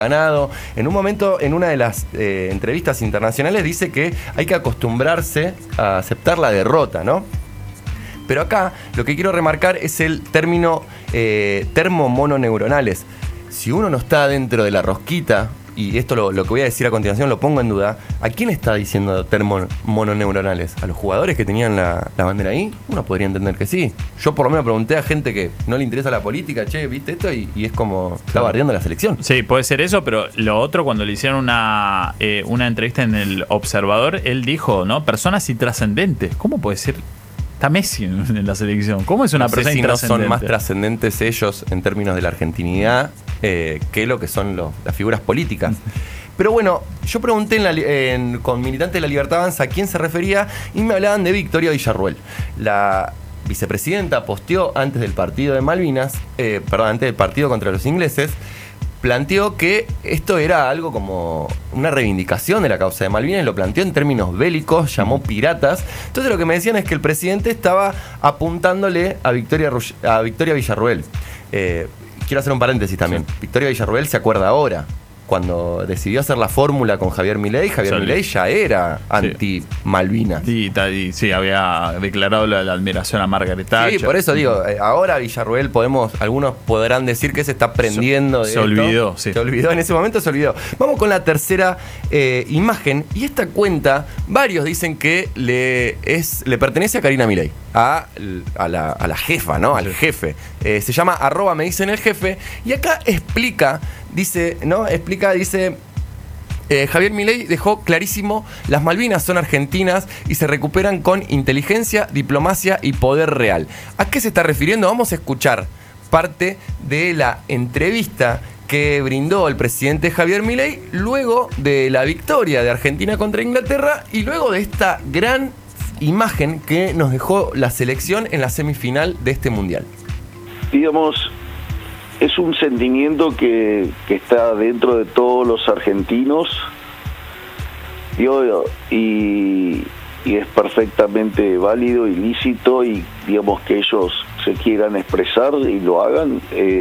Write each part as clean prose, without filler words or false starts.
ganado. En un momento, en una de las entrevistas internacionales, dice que hay que acostumbrarse a aceptar la derrota, ¿no? Pero acá lo que quiero remarcar es el término termomononeuronales. Si uno no está dentro de la rosquita, y esto lo que voy a decir a continuación lo pongo en duda, ¿a quién está diciendo termomononeuronales? ¿A los jugadores que tenían la bandera ahí? Uno podría entender que sí. Yo por lo menos pregunté a gente que no le interesa la política, che, ¿viste esto? Y es como, está bardeando la selección. Sí, puede ser eso, pero lo otro, cuando le hicieron una entrevista en El Observador, él dijo, ¿no? Personas intrascendentes. ¿Cómo puede ser? Está Messi en la selección. ¿Cómo es una persona intrascendente? No son más trascendentes ellos en términos de la argentinidad que lo que son las figuras políticas. Pero bueno, yo pregunté con militantes de La Libertad Avanza a quién se refería y me hablaban de Victoria Villarruel. La vicepresidenta posteó antes del partido de Malvinas, antes del partido contra los ingleses, planteó que esto era algo como una reivindicación de la causa de Malvinas, lo planteó en términos bélicos, llamó piratas. Entonces lo que me decían es que el presidente estaba apuntándole a Victoria Villarruel. Quiero hacer un paréntesis también. Victoria Villarruel se acuerda ahora. Cuando decidió hacer la fórmula con Javier Milei, Milei ya era anti-Malvinas. Sí, había declarado la admiración a Margaret Thatcher. Sí, por eso digo, ahora Villarruel algunos podrán decir que se está prendiendo de esto. Olvidó, sí. Se olvidó, en ese momento se olvidó. Vamos con la tercera imagen, y esta cuenta, varios dicen que le pertenece a Karina Milei, a la jefa, ¿no? Al jefe. Se llama @medicen_el_jefe, y acá explica, dice Javier Milei dejó clarísimo: las Malvinas son argentinas y se recuperan con inteligencia, diplomacia y poder real. ¿A qué se está refiriendo? Vamos a escuchar parte de la entrevista que brindó el presidente Javier Milei luego de la victoria de Argentina contra Inglaterra y luego de esta gran imagen que nos dejó la selección en la semifinal de este mundial. Digamos, es un sentimiento que está dentro de todos los argentinos y es perfectamente válido y lícito, y digamos que ellos se quieran expresar y lo hagan,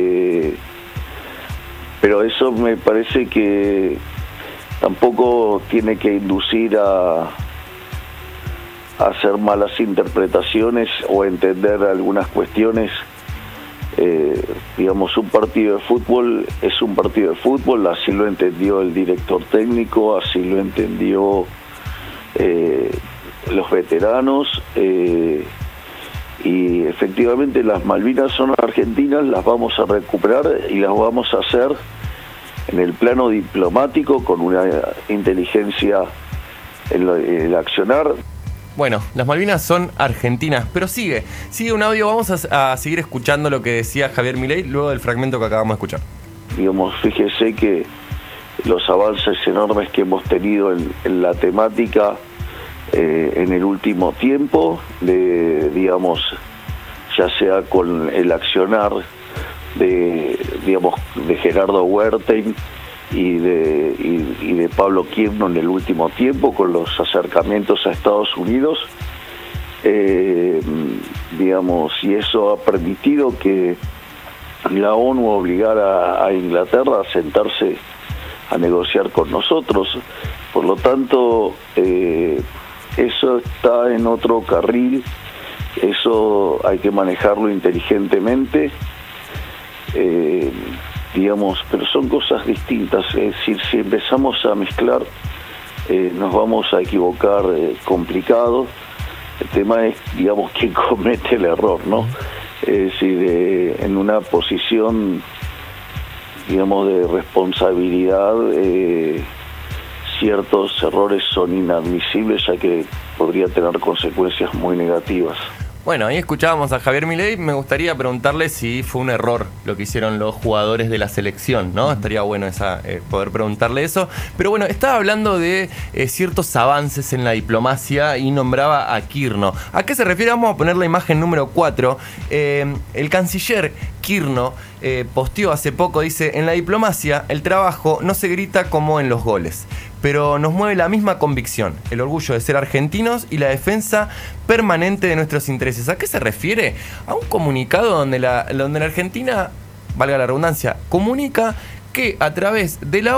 pero eso me parece que tampoco tiene que inducir a hacer malas interpretaciones o entender algunas cuestiones. Digamos, un partido de fútbol es un partido de fútbol, así lo entendió el director técnico, así lo entendió los veteranos, y efectivamente las Malvinas son argentinas, las vamos a recuperar y las vamos a hacer en el plano diplomático con una inteligencia en el accionar. Bueno, las Malvinas son argentinas, pero sigue un audio. Vamos a seguir escuchando lo que decía Javier Milei luego del fragmento que acabamos de escuchar. Digamos, fíjese que los avances enormes que hemos tenido en la temática en el último tiempo, digamos, ya sea con el accionar de Gerardo Huerten y de Pablo Kirchner en el último tiempo, con los acercamientos a Estados Unidos, digamos, y eso ha permitido que la ONU obligara a Inglaterra a sentarse a negociar con nosotros. Por lo tanto, eso está en otro carril, eso hay que manejarlo inteligentemente, digamos, pero son cosas distintas. Es decir, si empezamos a mezclar, nos vamos a equivocar complicado. El tema es, digamos, quién comete el error, ¿no? Es decir, en una posición, digamos, de responsabilidad, ciertos errores son inadmisibles, ya que podría tener consecuencias muy negativas. Bueno, ahí escuchábamos a Javier Milei. Me gustaría preguntarle si fue un error lo que hicieron los jugadores de la selección, ¿no? Estaría bueno poder preguntarle eso. Pero bueno, estaba hablando de ciertos avances en la diplomacia y nombraba a Kirchner. ¿A qué se refiere? Vamos a poner la imagen número 4. El canciller Kirchner posteó hace poco, dice: en la diplomacia el trabajo no se grita como en los goles, pero nos mueve la misma convicción, el orgullo de ser argentinos y la defensa permanente de nuestros intereses. ¿A qué se refiere? A un comunicado donde la Argentina, valga la redundancia, comunica que a través de la